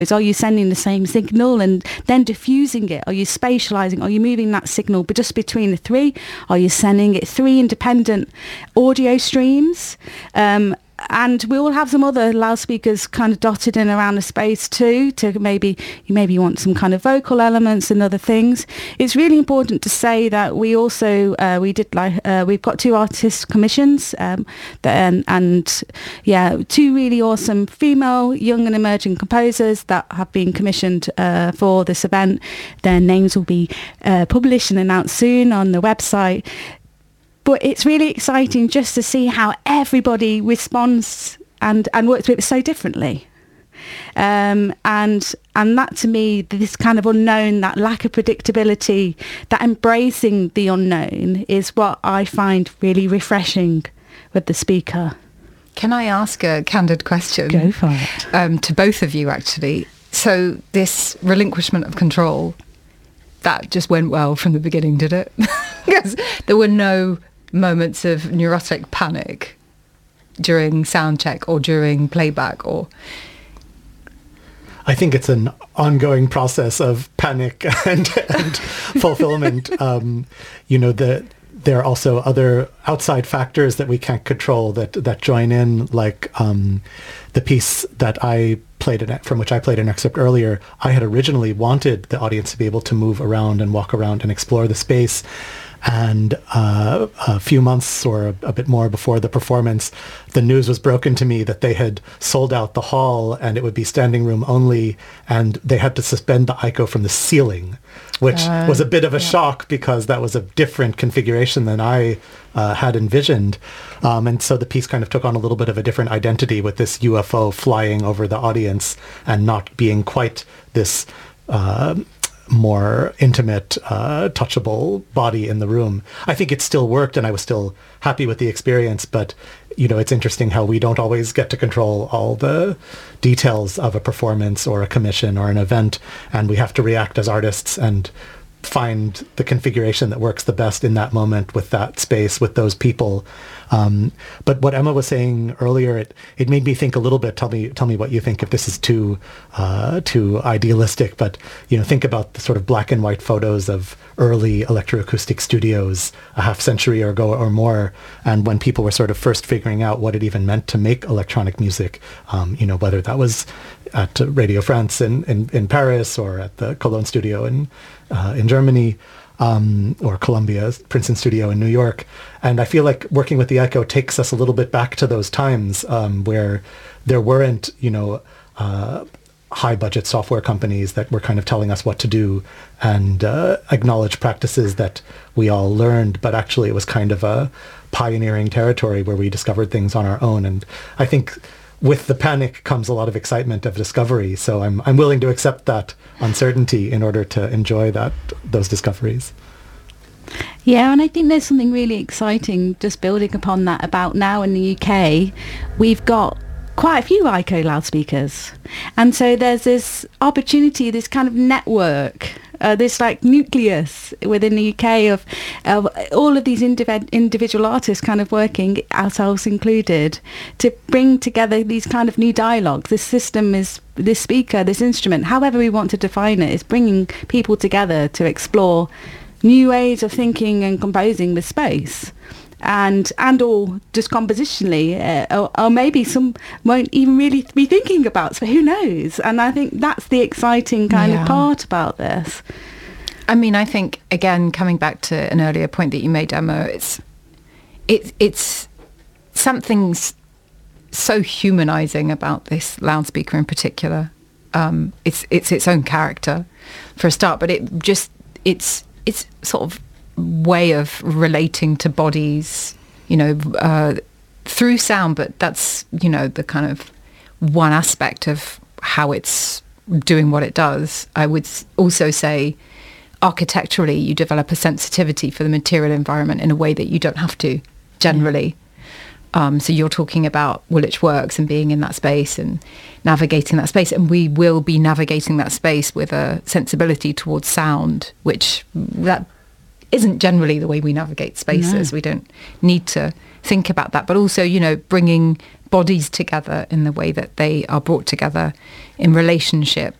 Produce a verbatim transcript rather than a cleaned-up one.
Are you sending the same signal and then diffusing it? Are you spatializing? Are you moving that signal just between the three? Are you sending it three independent audio streams? Um, and we will have some other loudspeakers kind of dotted in around the space too, to maybe you maybe want some kind of vocal elements and other things. It's really important to say that we also uh, we did like uh, we've got two artist commissions um, that, and, and yeah, two really awesome female young and emerging composers that have been commissioned uh, for this event. Their names will be uh, published and announced soon on the website. But it's really exciting just to see how everybody responds and, and works with it so differently. Um, and and that, to me, this kind of unknown, that lack of predictability, that embracing the unknown is what I find really refreshing with the speaker. Can I ask a candid question? Go for it. Um, to both of you, actually. So this relinquishment of control, that just went well from the beginning, did it? Because there were no moments of neurotic panic during sound check or during playback, or... I think it's an ongoing process of panic and, and fulfillment. Um, you know, the, there are also other outside factors that we can't control that, that join in, like um, the piece that I played, an, from which I played an excerpt earlier. I had originally wanted the audience to be able to move around and walk around and explore the space. And uh, a few months or a, a bit more before the performance, the news was broken to me that they had sold out the hall and it would be standing room only, and they had to suspend the I C O from the ceiling, which uh, was a bit of a yeah. shock because that was a different configuration than I uh, had envisioned. Um, and so the piece kind of took on a little bit of a different identity with this U F O flying over the audience and not being quite this... Uh, more intimate, uh, touchable body in the room. I think it still worked and I was still happy with the experience, but, you know, it's interesting how we don't always get to control all the details of a performance or a commission or an event, and we have to react as artists and find the configuration that works the best in that moment with that space, with those people. Um, but what Emma was saying earlier, it, it made me think a little bit. Tell me, tell me what you think, if this is too uh, too idealistic. But you know, think about the sort of black and white photos of early electroacoustic studios a half century ago or more, and when people were sort of first figuring out what it even meant to make electronic music. Um, you know, whether that was at Radio France in, in, in Paris or at the Cologne studio in uh, in Germany. Um, or Columbia Princeton studio in New York. And I feel like working with the I C O takes us a little bit back to those times um, where there weren't, you know, uh, high budget software companies that were kind of telling us what to do and uh, acknowledge practices that we all learned, but actually it was kind of a pioneering territory where we discovered things on our own. And I think with the panic comes a lot of excitement of discovery. So I'm I'm willing to accept that uncertainty in order to enjoy that those discoveries. Yeah, and I think there's something really exciting just building upon that about now in the U K. We've got quite a few I C O loudspeakers. And so there's this opportunity, this kind of network, uh, this like nucleus within the U K of, of all of these indiv- individual artists kind of working, ourselves included, to bring together these kind of new dialogues. This system is, this speaker, this instrument, however we want to define it, is bringing people together to explore new ways of thinking and composing with space. And and or just compositionally, uh, or, or maybe some won't even really be thinking about, so who knows? And I think that's the exciting kind yeah. of part about this. I mean, I think, again, coming back to an earlier point that you made, Emma, it's, it, it's something so humanising about this loudspeaker in particular. Um, it's it's its own character, for a start, but it just, it's it's sort of way of relating to bodies, you know, uh, through sound, but that's, you know, the kind of one aspect of how it's doing what it does. I would also say architecturally you develop a sensitivity for the material environment in a way that you don't have to generally. Um, so you're talking about Woolwich Works and being in that space and navigating that space, and we will be navigating that space with a sensibility towards sound, which that isn't generally the way we navigate spaces. No. We don't need to think about that. But also, you know, bringing bodies together in the way that they are brought together in relationship